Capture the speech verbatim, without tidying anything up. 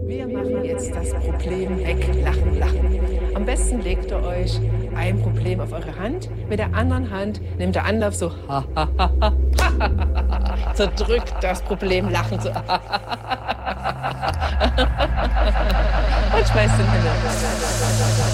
Wir machen jetzt das Problem weg. Lachen, lachen. Am besten legt ihr euch ein Problem auf eure Hand. Mit der anderen Hand nimmt der Anlauf so ha, ha, ha, ha, ha, zerdrückt das Problem lachen so und schmeißt den Himmel.